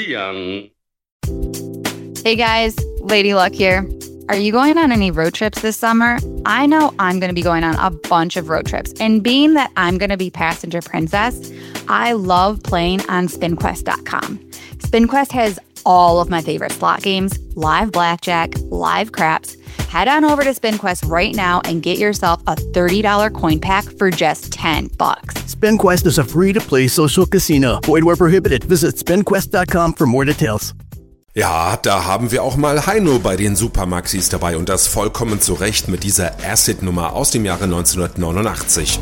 Christian. Hey guys, Lady Luck here. Are you going on any road trips this summer? I know I'm going to be going on a bunch of road trips, and being that I'm going to be passenger princess, I love playing on SpinQuest.com. SpinQuest has all of my favorite slot games, live blackjack, live craps. Head on over to SpinQuest right now and get yourself a $30 coin pack for just $10. SpinQuest is a free-to-play social casino. Void where prohibited. Visit SpinQuest.com for more details. Ja, da haben wir auch mal Heino bei den Supermaxis dabei und das vollkommen zu Recht mit dieser Acid-Nummer aus dem Jahre 1989.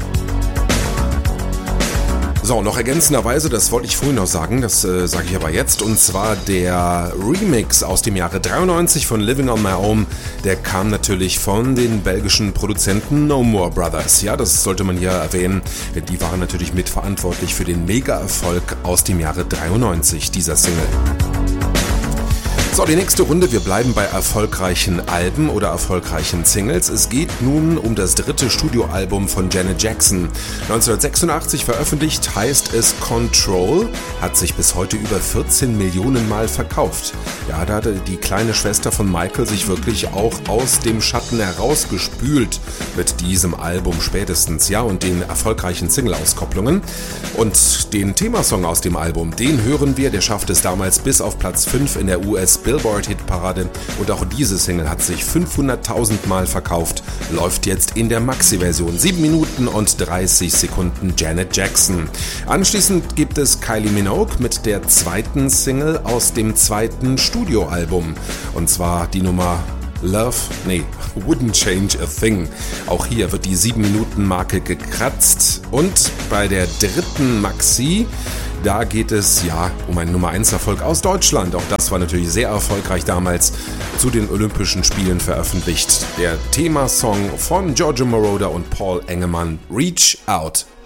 So, noch ergänzenderweise, das wollte ich vorhin noch sagen, das sage ich aber jetzt, und zwar der Remix aus dem Jahre 93 von Living on My Own, der kam natürlich von den belgischen Produzenten No More Brothers. Ja, das sollte man hier erwähnen, denn die waren natürlich mitverantwortlich für den Mega-Erfolg aus dem Jahre 93, dieser Single. So, die nächste Runde, wir bleiben bei erfolgreichen Alben oder erfolgreichen Singles. Es geht nun um das dritte Studioalbum von Janet Jackson. 1986 veröffentlicht, heißt es Control, hat sich bis heute über 14 Millionen Mal verkauft. Ja, da hatte die kleine Schwester von Michael sich wirklich auch aus dem Schatten herausgespült mit diesem Album spätestens, ja, und den erfolgreichen Single-Auskopplungen. Und den Themasong aus dem Album, den hören wir, der schafft es damals bis auf Platz 5 in der US-Billboard-Hitparade und auch diese Single hat sich 500.000 Mal verkauft, läuft jetzt in der Maxi-Version, 7 Minuten und 30 Sekunden Janet Jackson. Anschließend gibt es Kylie Minogue mit der zweiten Single aus dem zweiten Studioalbum und zwar die Nummer Wouldn't Change a Thing. Auch hier wird die 7-Minuten-Marke gekratzt und bei der dritten Maxi, da geht es ja um einen Nummer 1 Erfolg aus Deutschland. Auch das war natürlich sehr erfolgreich damals, zu den Olympischen Spielen veröffentlicht. Der Themasong von Giorgio Moroder und Paul Engemann, Reach Out.